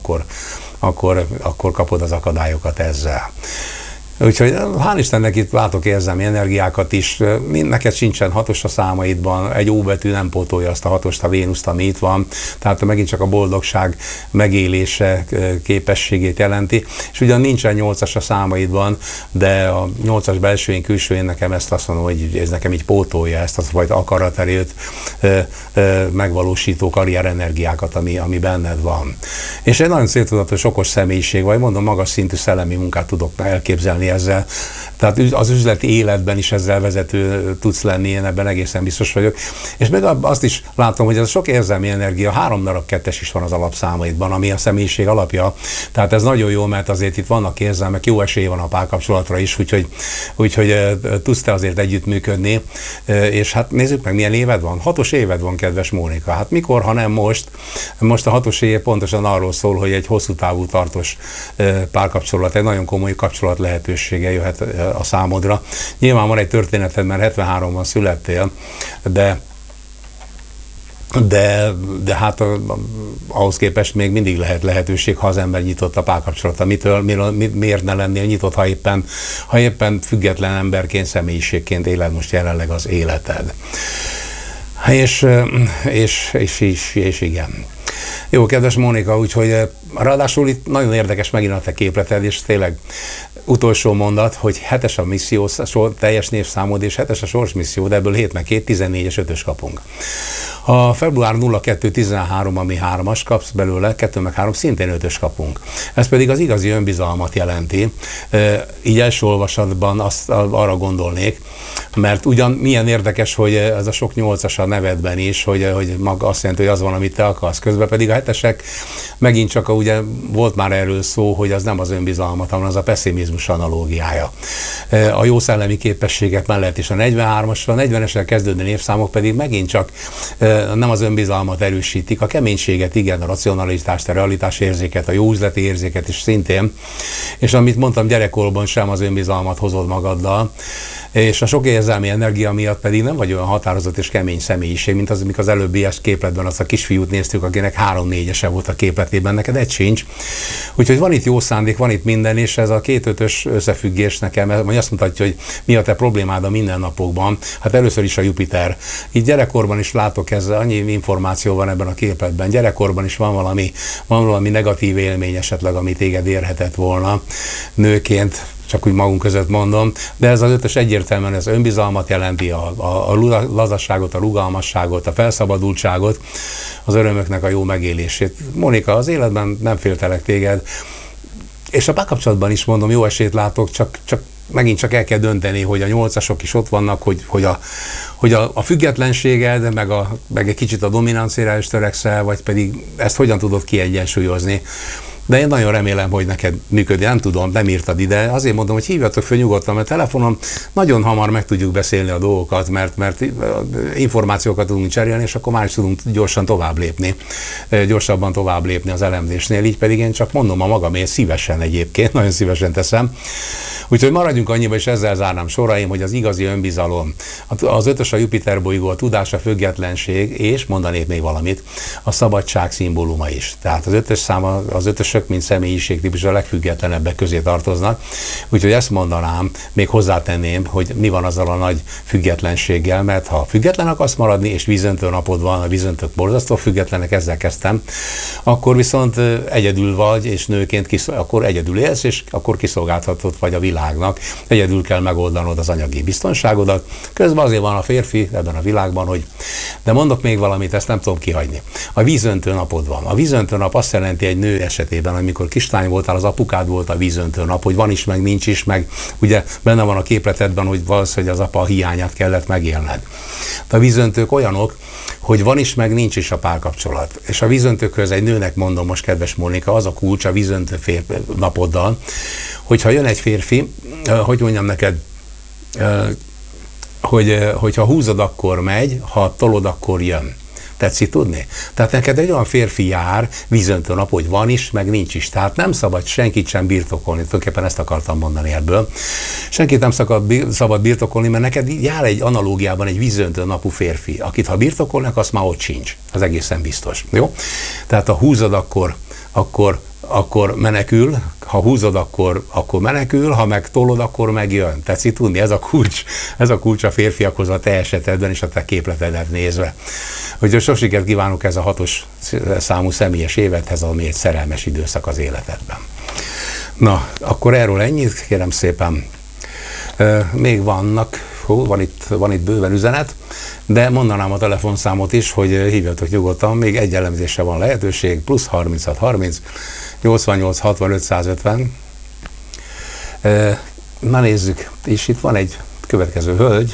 akkor kapod az akadályokat ezzel. Úgyhogy hál' Istennek itt látok érzelmi energiákat is, neked sincsen 6-os a számaidban, egy O betű nem pótolja azt a 6-ost, a Vénuszt, ami itt van, tehát megint csak a boldogság megélése képességét jelenti, és ugyan nincsen 8-as a számaidban, de a 8-as belsőjén, külsőjén nekem ezt azt mondom, hogy ez nekem így pótolja ezt a fajta akaraterőt, megvalósító karrierenergiákat, ami benned van. És egy nagyon céltudatos, okos személyiség vagy, mondom, magas szintű szellemi munkát tudok elképzelni ezzel. Tehát az üzleti életben is ezzel vezető tudsz lenni, én ebben egészen biztos vagyok. És meg azt is látom, hogy ez a sok érzelmi energia, 3 darab 2-es is van az alapszámaidban, ami a személyiség alapja. Tehát ez nagyon jó, mert azért itt vannak érzelmek, jó esély van a párkapcsolatra is, úgyhogy tudsz te azért együttműködni. És hát nézzük meg, milyen éved van. 6-os éved van, kedves Mónika. Hát mikor, ha nem most? Most a 6-os év pontosan arról szól, hogy egy hosszú távú tartós párkapcsolat, egy nagyon komoly kapcsolat lehetősége jöhet a számodra. Nyilván van egy történeted, mert 73-ban születtél, de hát ahhoz képest még mindig lehet lehetőség, ha az ember nyitott a párkapcsolata. Miért ne lennél nyitott, ha éppen független emberként, személyiségként éled most jelenleg az életed. És igen. Jó, kedves Mónika, úgyhogy ráadásul itt nagyon érdekes megint a te képleted, és tényleg utolsó mondat, hogy 7-es a misszió, teljes névszámod, és 7-es a sorsmisszió, de ebből 7 meg 2, 14-es 5-ös kapunk. A február 02-13, ami 3-as, kapsz belőle, 2 meg 3, szintén 5-ös kapunk. Ez pedig az igazi önbizalmat jelenti. Így első olvasatban arra gondolnék, mert ugyan milyen érdekes, hogy ez a sok 8-as a nevedben is, hogy maga azt jelenti, hogy az van, amit te akarsz. Közben pedig a 7-esek megint csak, ugye volt már erről szó, hogy az nem az önbizalmat, hanem az a pessimizmus analógiája. A jó szellemi képességek mellett is a 43-as, a 40-esel kezdődő névszámok pedig megint csak nem az önbizalmat erősítik, a keménységet, igen, a racionalitást, a realitás érzéket, a jó üzleti érzéket is szintén, és amit mondtam, gyerekkorban sem az önbizalmat hozod magaddal, és a sok érzelmi energia miatt pedig nem vagy olyan határozott és kemény személyiség, mint az, amikor az előbbi képletben azt a kisfiút néztük, akinek 3-4-ese volt a képletében, neked egy sincs. Úgyhogy van itt jó szándék, van itt minden, és ez a 2-5-ös összefüggés nekem, vagy azt mutatja, hogy mi a te problémád a mindennapokban. Hát először is a Jupiter. Így gyerekkorban is látok, ez annyi információ van ebben a képletben. Gyerekkorban is van valami negatív élmény esetleg, ami téged érhetett volna nőként, csak úgy magunk között mondom, de ez az 5-ös egyértelműen az önbizalmat jelenti, a lazasságot, a rugalmasságot, a felszabadultságot, az örömöknek a jó megélését. Mónika, az életben nem féltelek téged, és a párkapcsolatban is mondom, jó esélyt látok, csak megint csak el kell dönteni, hogy a 8-asok is ott vannak, hogy a függetlenséged, meg egy kicsit a dominanciára is törekszel, vagy pedig ezt hogyan tudod kiegyensúlyozni. De én nagyon remélem, hogy neked működik, nem tudom, nem írtad ide. Azért mondom, hogy hívjatok föl nyugodtan, mert telefonon nagyon hamar meg tudjuk beszélni a dolgokat, mert információkat tudunk cserélni, és akkor már is tudunk gyorsan tovább lépni, gyorsabban tovább lépni az elemzésnél. Így pedig én csak mondom a magamért szívesen egyébként, nagyon szívesen teszem. Úgyhogy maradjunk annyiba, és ezzel zárnám soraim, hogy az igazi önbizalom, az ötös a Jupiter bolygó, a tudás, a függetlenség, és mondanék még valamit, a szabadság szimbóluma is. Tehát az ötös szám, az ötösök, mint személyiségtípus a legfüggetlenebbek közé tartoznak. Úgyhogy ezt mondanám, még hozzátenném, hogy mi van azzal a nagy függetlenséggel, mert ha független akarsz maradni, és vízöntő napod van, a vízöntők borzasztó függetlenek, ezzel kezdtem, akkor viszont egyedül vagy, és nőként akkor egyedül élsz, és akkor kiszolgáltatod vagy a világnak. Egyedül kell megoldanod az anyagi biztonságodat. Közben azért van a férfi ebben a világban, hogy de mondok még valamit, ezt nem tudom kihagyni. A vízöntő napod van. A vízöntő nap azt jelenti egy nő esetében, amikor kislány voltál, az apukád volt a vízöntő nap, hogy van is, meg nincs is, meg ugye benne van a képletedben, hogy valószínűleg az apa hiányát kellett megélned. De a vízöntők olyanok, hogy van is, meg nincs is a párkapcsolat. És a vízöntőkhöz egy nőnek mondom most, kedves Mónika, az a kulcs a vízöntő napoddal, hogyha jön egy férfi, hogy mondjam neked, hogyha húzod, akkor megy, ha tolod, akkor jön. Tetszik tudni? Tehát neked egy olyan férfi jár vízöntő nap, hogy van is, meg nincs is. Tehát nem szabad senkit sem birtokolni. Tulajdonképpen ezt akartam mondani ebből. Senkit nem szabad birtokolni, mert neked jár egy analógiában egy vízöntő napú férfi, akit ha birtokolnak, az már ott sincs. Az egészen biztos. Jó? Tehát ha húzod, akkor menekül, ha húzod, akkor menekül, ha meg tolod, akkor megjön. Tetszik tudni? Ez a kulcs a férfiakhoz a te esetedben és a te képletedet nézve. Úgyhogy sok sikert kívánok ez a 6-os számú személyes évedhez, ami egy szerelmes időszak az életedben. Na, akkor erről ennyit, kérem szépen. Még van itt bőven üzenet, de mondanám a telefonszámot is, hogy hívjatok nyugodtan, még egy elemzésre van lehetőség, plusz 36 30 88 65 150. Na nézzük, és itt van egy következő hölgy.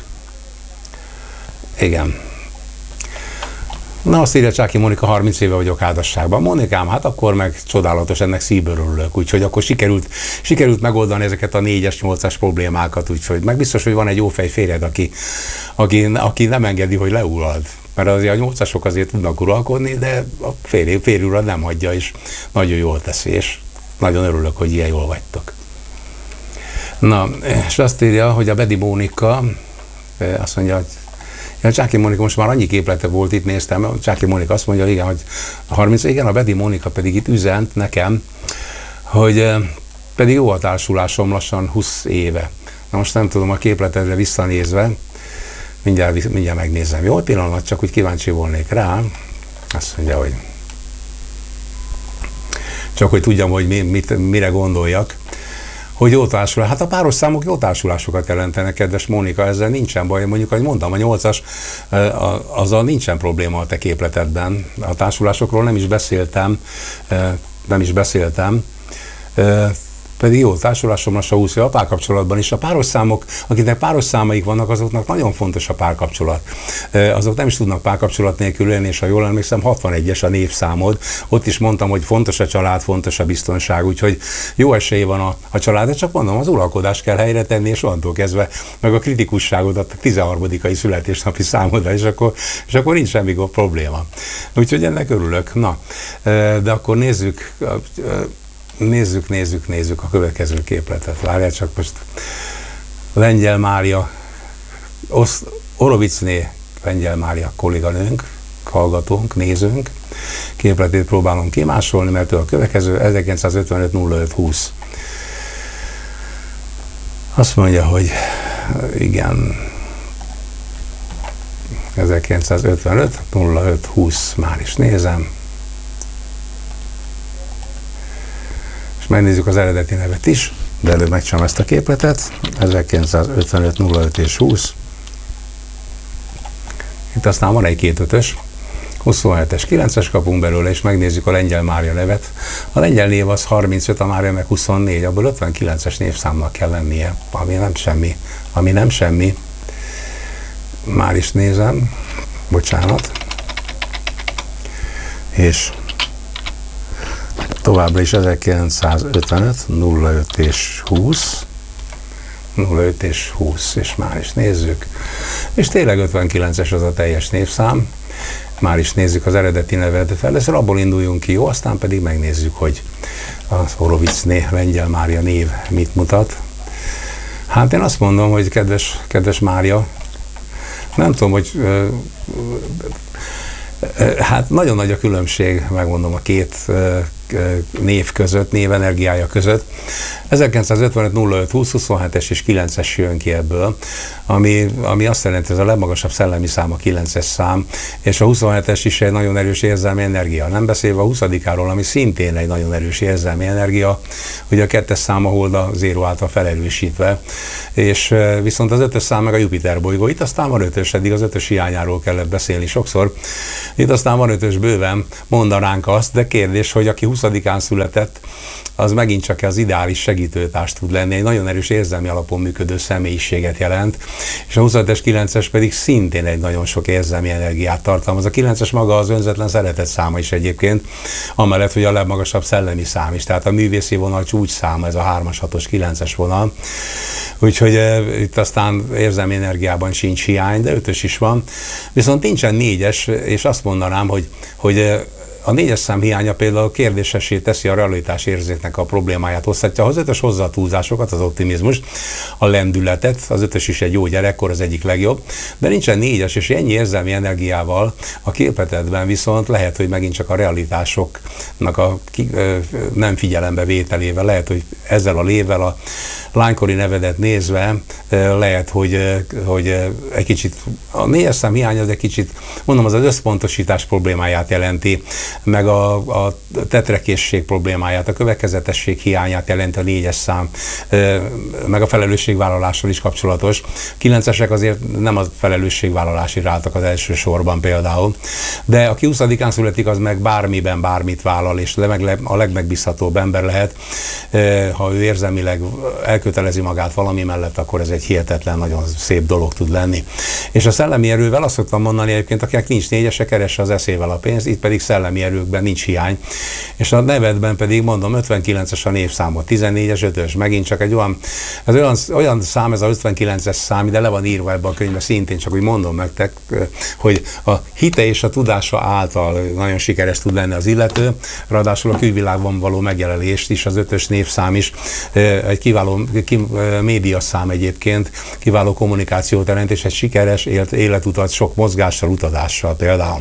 Igen. Na, azt írja Csáki Mónika, 30 éve vagyok házasságban. Monikám, hát akkor meg csodálatos, ennek szívből örülök. Úgyhogy akkor sikerült megoldani ezeket a 4-es, 8-as problémákat, úgyhogy meg biztos, hogy van egy jófej férjed, aki nem engedi, hogy leurald. Mert azért a 8-asok azért tudnak uralkodni, de a férjúra nem hagyja, és nagyon jól teszi, és nagyon örülök, hogy ilyen jól vagytok. Na, és azt írja, hogy a Bedi Mónika, azt mondja, hogy a Csáki Mónika most már annyi képlete volt, itt néztem, a Csáki Mónika azt mondja, igen, hogy 30, igen, a Bedi Mónika pedig itt üzent nekem, hogy pedig jó a társulásom lassan 20 éve. Na most nem tudom, a képletedre visszanézve, mindjárt megnézem. Jó, pillanat, csak úgy kíváncsi volnék rá. Azt mondja, hogy csak hogy tudjam, hogy mire gondoljak. Hogy jó társulás. Hát a páros számok jó társulásokat jelentenek, kedves Mónika, ezzel nincsen baj. Mondjuk, ahogy mondtam, a 8-as, azzal nincsen probléma a te képletedben. A társulásokról nem is beszéltem. Pedig jó társulásom lassan 20 éve a párkapcsolatban is. A páros számok, akiknek páros számaik vannak, azoknak nagyon fontos a párkapcsolat. Azok nem is tudnak párkapcsolat nélkül élni, és ha jól emlékszem, 61-es a névszámod. Ott is mondtam, hogy fontos a család, fontos a biztonság, úgyhogy jó esély van a család, de csak mondom, az uralkodást kell helyre tenni, és onnantól kezdve meg a kritikusságodat a 13. születésnapi számodra, és akkor nincs semmi probléma. Úgyhogy ennek örülök. Na, de akkor Nézzük a következő képletet. Várjál csak most. Lengyel Mária, Orovicné Lengyel Mária kolléganőnk, hallgatónk, nézőnk. Képletét próbálom kimásolni, mert ő a következő 1955-05-20. Azt mondja, hogy igen, 1955-05-20, már is nézem. Megnézzük az eredeti nevet is, de előbb megcsinálom ezt a képletet. 1955-05 és 20. Itt aztán van egy 2-5-ös, 27-es, 9-es kapunk belőle, és megnézzük a Lengyel Mária nevet. A lengyel név az 35, a Mária meg 24, abból 59-es névszámnak kell lennie, ami nem semmi. Már is nézem, bocsánat. És Továbbra is 1955, 05 és 20. 05 és 20, és már is nézzük. És tényleg 59-es az a teljes névszám. Már is nézzük az eredeti nevet. Először abból induljunk ki, jó? Aztán pedig megnézzük, hogy az Horovicné Lengyel Mária név mit mutat. Hát én azt mondom, hogy kedves Mária, nem tudom, hogy hát nagyon nagy a különbség, megmondom, a két név között, névenergiája között. 1955 05 20 27-es és 9-es jön ki ebből, ami azt jelenti, hogy ez a legmagasabb szellemi szám, a 9-es szám, és a 27-es is egy nagyon erős érzelmi energia. Nem beszélve a 20-áról, ami szintén egy nagyon erős érzelmi energia, ugye a 2-es szám a hold a 0 által felerősítve, és viszont az 5-ös szám meg a Jupiter bolygó. Itt aztán van 5-ös, eddig az 5-ös hiányáról kellett beszélni sokszor. Itt aztán van 5-ös bőven, mondanánk azt, de kérdés, hogy aki 20-án született, az megint csak az ideális segítőtárs tud lenni, egy nagyon erős érzelmi alapon működő személyiséget jelent, és a 25-es, 9-es pedig szintén egy nagyon sok érzelmi energiát tartalmaz. A 9-es maga az önzetlen szeretet száma is egyébként, amellett, hogy a legmagasabb szellemi szám is, tehát a művészi vonal csúcs száma, ez a 3-as, 6-os, 9-es vonal. Úgyhogy itt aztán érzelmi energiában sincs hiány, de 5-ös is van. Viszont nincsen 4-es, és azt mondanám, hogy a 4-es szám hiánya például kérdésessé teszi a realitás érzéknek a problémáját, hozhatja. Az 5-ös hozza a túlzásokat, az optimizmust, a lendületet, az 5-ös is egy jó gyerekkor, az egyik legjobb, de nincsen 4-es, és ennyi érzelmi energiával a képletedben viszont lehet, hogy megint csak a realitásoknak a nem figyelembe vételével, lehet, hogy ezzel a lévvel a lánykori nevedet nézve lehet, hogy egy kicsit a 4-es szám hiánya, az egy kicsit, mondom, az összpontosítás problémáját jelenti, meg a tetrekészség problémáját, a következetesség hiányát jelenti a 4-es szám, meg a felelősségvállalással is kapcsolatos. 9-esek azért nem a felelősségvállalás irántak az első sorban például, de aki 20-án születik, az meg bármiben bármit vállal, és a legmegbízhatóbb ember lehet, ha ő érzelmileg elkötelezi magát valami mellett, akkor ez egy hihetetlen, nagyon szép dolog tud lenni. És a szellemi erővel azt szoktam mondani egyébként, akinek nincs 4-ese, keresse az eszével a pénzt, itt pedig szellemi erőkben nincs hiány. És a nevedben pedig mondom, 59-es a névszámot, 14-es, 5-ös, megint csak egy olyan szám, ez a 59-es szám, de le van írva ebben a könyvben szintén, csak úgy mondom nektek, hogy a hite és a tudása által nagyon sikeres tud lenni az illető, ráadásul a külvilágban való megjelenést is, az 5-ös névszám is egy kiváló médiaszám egyébként, kiváló kommunikációt jelent, és egy sikeres életutat sok mozgással, utazással például.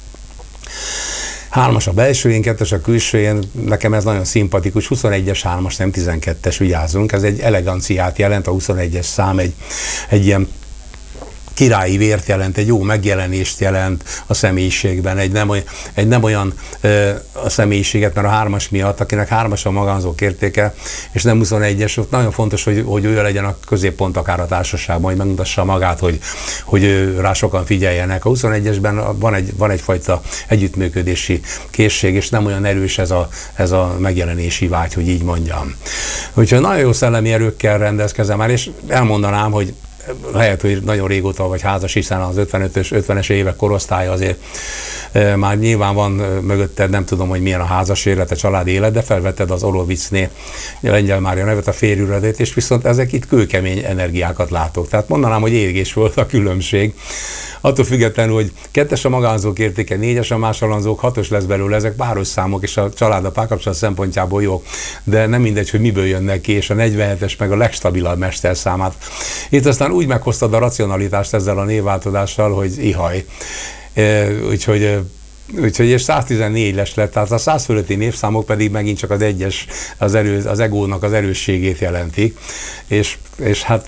3-as a belsőjén, 2-es a külsőjén, nekem ez nagyon szimpatikus, 21-es 3-as, nem 12-es, vigyázzunk, ez egy eleganciát jelent, a 21-es szám egy ilyen királyi vért jelent, egy jó megjelenést jelent a személyiségben, egy nem olyan a személyiséget, mert a 3-as miatt, akinek 3-as a magánzók értéke, és nem 21-es, ott nagyon fontos, hogy ő legyen a középpont akár a társaságban, hogy megmutassa magát, hogy rá sokan figyeljenek. A 21-esben van egyfajta együttműködési készség, és nem olyan erős ez a megjelenési vágy, hogy így mondjam. Úgyhogy nagyon jó szellemi erőkkel rendelkezem már, és elmondanám, hogy lehet, hogy nagyon régóta vagy házas, hiszen az 50-es évek korosztálya azért már nyilván van mögötted, nem tudom, hogy milyen a házas élet, a családi élet, de felvetted az Horovicné Lengyel Mária nevet, a férjüledét, és viszont ezek itt kőkemény energiákat látok. Tehát mondanám, hogy égés volt a különbség. Attól függetlenül, hogy 2-es a magánzók értéke, 4-es a másolanzók, 6-os lesz belőle, ezek páros számok, és a család, a párkapcsolat szempontjából jók, de nem mindegy, hogy miből jönnek ki, és a 47-es meg a legstabilabb mesterszámát. Itt aztán úgy meghoztad a racionalitást ezzel a névváltozással, hogy ihaj. Úgyhogy és 114 lett, tehát a 100 fölötti névszámok pedig megint csak az egyes, az egónak az erősségét jelentik, és hát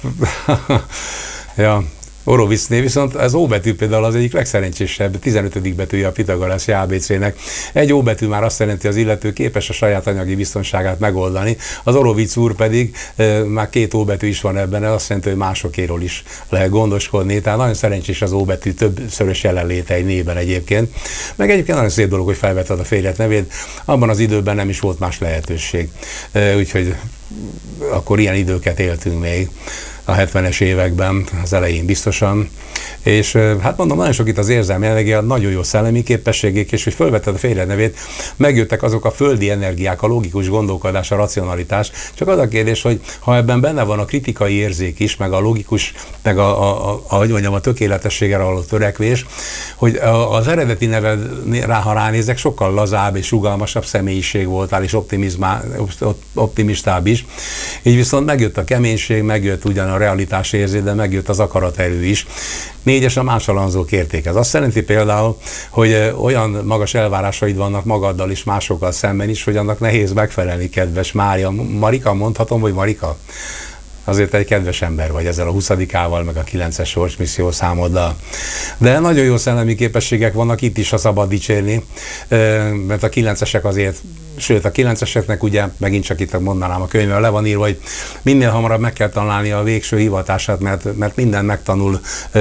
ja, Horovicné, viszont az O betű például az egyik legszerencsésebb, 15. betűje a pitagorászi ABC-nek. Egy O betű már azt jelenti, az illető képes a saját anyagi biztonságát megoldani, az Horovic úr pedig már 2 O betű is van ebben, ez azt jelenti, hogy másokéról is lehet gondoskodni, tehát nagyon szerencsés az O betű többszörös jelenléte egy névben egyébként. Meg egyébként nagyon szép dolog, hogy felvetted a férjed nevét, abban az időben nem is volt más lehetőség. Úgyhogy akkor ilyen időket éltünk még. a 70-es években, az elején biztosan. És hát mondom, nagyon sok itt az érzelmi energia, nagyon jó szellemi képességek, és hogy fölvetted a férjed nevét, megjöttek azok a földi energiák, a logikus gondolkodás, a racionalitás. Csak az a kérdés, hogy ha ebben benne van a kritikai érzék is, meg a logikus, meg a tökéletességre való törekvés, hogy az eredeti neved, ha ránézek, sokkal lazább és rugalmasabb személyiség voltál, és optimistább is. Így viszont megjött a keménység, megjött ugyan a realitás érzés, de megjött az akaraterő is. 4-es a másalanzók érték. Ez azt jelenti például, hogy olyan magas elvárásaid vannak magaddal és másokkal szemben is, hogy annak nehéz megfelelni, kedves Mária. Marika, mondhatom, hogy Marika? Azért egy kedves ember vagy ezzel a 20-ával, meg a 9-es sorsmisszió számoddal. De nagyon jó szellemi képességek vannak itt is, ha szabad dicsérni, mert a 9-esek azért, sőt a 9-eseknek ugye, megint csak itt mondanám a könyvben, le van írva, hogy minél hamarabb meg kell találni a végső hivatását, mert minden megtanul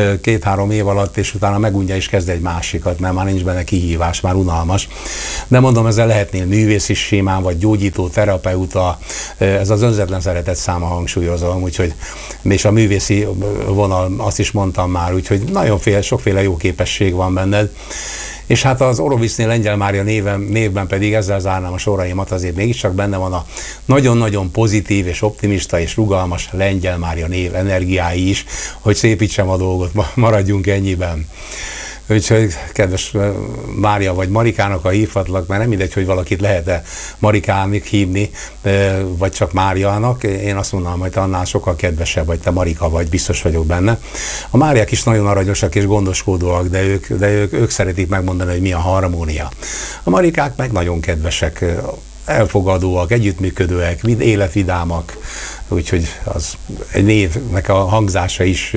2-3 év alatt, és utána megunja is kezd egy másikat, mert már nincs benne kihívás, már unalmas. De mondom, ezzel lehetnél művész is simán, vagy gyógyító, terapeuta, ez az önzetlen szeretet száma, hangsúlyozom, úgyhogy, és a művészi vonal, azt is mondtam már, úgyhogy nagyon sokféle jó képesség van benned. És hát az Oroviszné Lengyel Mária névben pedig ezzel zárnám a soraimat, azért mégiscsak benne van a nagyon-nagyon pozitív és optimista és rugalmas Lengyel Mária név energiái is, hogy szépítsem a dolgot, maradjunk ennyiben. Úgyhogy kedves Mária vagy Marikának, ha hívhatlak, mert nem mindegy, hogy valakit lehet-e Marikának hívni, vagy csak Máriának. Én azt mondanám, hogy te annál sokkal kedvesebb vagy, te Marika vagy, biztos vagyok benne. A Máriák is nagyon aranyosak és gondoskodóak, de ők szeretik megmondani, hogy mi a harmónia. A Marikák meg nagyon kedvesek, elfogadóak, együttműködőek, életvidámak, úgyhogy az egy névnek a hangzása is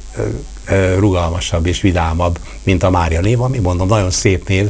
rugalmasabb és vidámabb, mint a Mária név, ami mondom, nagyon szép név,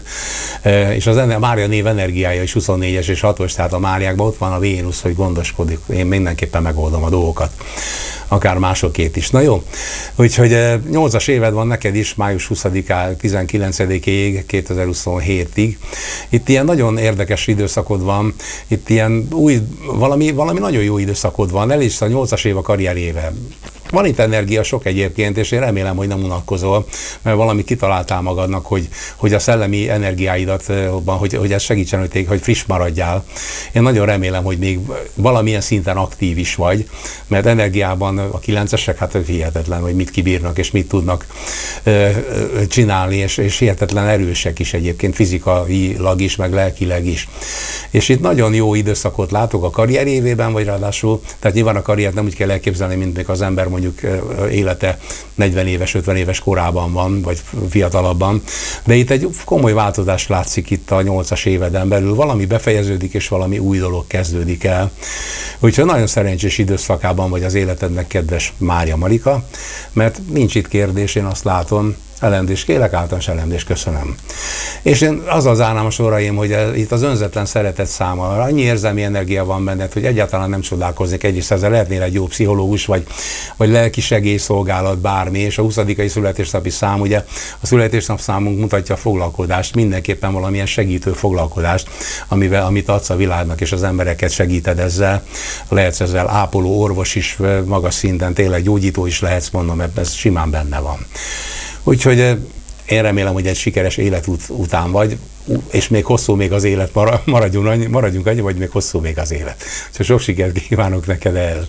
és a Mária név energiája is 24-es és 6-os, tehát a Máriákban ott van a Vénusz, hogy gondoskodik, én mindenképpen megoldom a dolgokat, akár másokét is. Na jó, úgyhogy 8-as éved van neked is, május 20-án 19-ig, 2027-ig. Itt ilyen nagyon érdekes időszakod van, itt ilyen valami nagyon jó időszakod van, el is a 8-as év a karrierjével. Van itt energia sok egyébként, és én remélem, hogy nem unatkozol, mert valami kitaláltál magadnak, hogy a szellemi energiáidat, hogy ez segítsen, hogy friss maradjál. Én nagyon remélem, hogy még valamilyen szinten aktív is vagy, mert energiában a 9-esek, hát hihetetlen, hogy mit kibírnak, és mit tudnak csinálni, és hihetetlen erősek is egyébként, fizikailag is, meg lelkileg is. És itt nagyon jó időszakot látok a karrier évében, vagy ráadásul, tehát nyilván a karriert nem úgy kell elképzelni, mint még az ember mondjuk élete 40 éves, 50 éves korában van, vagy fiatalabban, de itt egy komoly változás látszik itt a 8-as éveden belül, valami befejeződik, és valami új dolog kezdődik el. Úgyhogy nagyon szerencsés időszakában vagy az életednek, kedves Mária Marika, mert nincs itt kérdés, én azt látom, elemzést kérlek, általános elemzést köszönöm. És én azzal zárnám a soraim, hogy itt az önzetlen szeretet száma, annyi érzelmi energia van benned, hogy egyáltalán nem csodálkoznék, egyrészt ezzel lehetnél egy jó pszichológus, vagy lelki segélyszolgálat, bármi, és a 20. születésnapi szám, ugye a születésnap számunk mutatja a foglalkodást, mindenképpen valamilyen segítő foglalkodást, amit adsz a világnak, és az embereket segíted ezzel, lehetsz ezzel ápoló orvos is magas szinten, tényleg gyógyító is lehetsz, mondom, ez simán benne van. Úgyhogy én remélem, hogy egy sikeres életút után vagy, és még hosszú még az élet, maradjunk annyi, vagy még hosszú még az élet. Úgyhogy sok sikert kívánok neked el.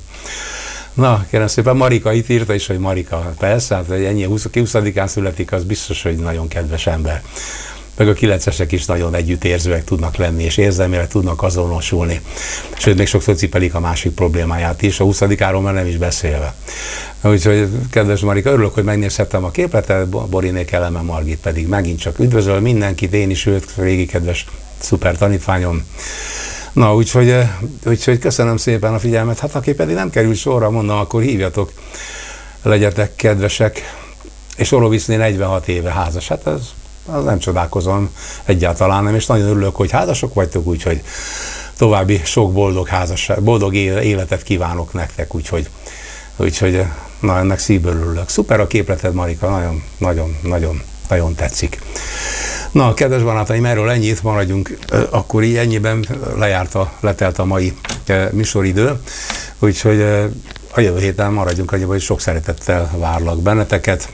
Na, kérem szépen, Marika itt írta is, hogy Marika, persze, hát ennyi 20-án születik, az biztos, hogy nagyon kedves ember. Meg a 9-esek is nagyon együttérzőek tudnak lenni, és érzelmileg tudnak azonosulni. Sőt, még sokszor cipelik a másik problémáját is, a 20-áról már nem is beszélve. Úgyhogy, kedves Marika, örülök, hogy megnézhettem a képletet, Boriné Kelemen Margit pedig megint csak üdvözöl mindenkit, én is őt, régi kedves szuper tanítványom. Na, úgyhogy köszönöm szépen a figyelmet, hát aki pedig nem került sorra, mondom, akkor hívjatok, legyetek kedvesek, és Oroviszné 46 éve házas, hát az nem csodálkozom egyáltalán nem, és nagyon örülök, hogy házasok vagytok, úgyhogy további sok boldog életet kívánok nektek, úgyhogy na, ennek szívből örülök. Szuper a képleted, Marika, nagyon tetszik. Na, kedves barátaim, erről ennyit, maradjunk akkor így, ennyiben letelt a mai műsoridő, úgyhogy a jövő héten maradjunk annyiban, hogy sok szeretettel várlak benneteket.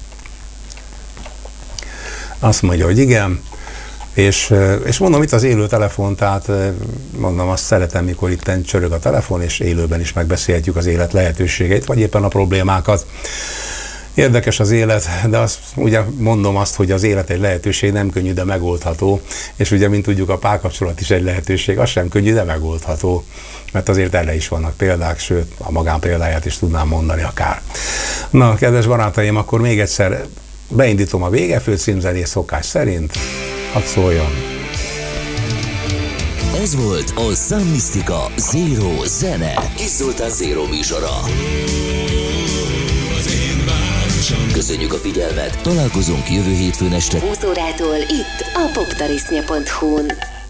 Azt mondja, hogy igen. És mondom, itt az élő telefon, tehát mondom, azt szeretem, mikor itten csörög a telefon, és élőben is megbeszélhetjük az élet lehetőségeit, vagy éppen a problémákat. Érdekes az élet, de azt, ugye mondom azt, hogy az élet egy lehetőség, nem könnyű, de megoldható, és ugye, mint tudjuk, a párkapcsolat is egy lehetőség, az sem könnyű, de megoldható, mert azért erre is vannak példák, sőt, a magánpéldáját is tudnám mondani akár. Na, kedves barátaim, akkor még egyszer beindítom a vége főcímzenét szokás szerint. Hadd szóljon! Ez volt a Sun Mystica Zero zene. Kis Zoltán Zero műsora. Köszönjük a figyelmet! Találkozunk jövő hétfőn este 20 órától itt a poptarisznya.hu-n.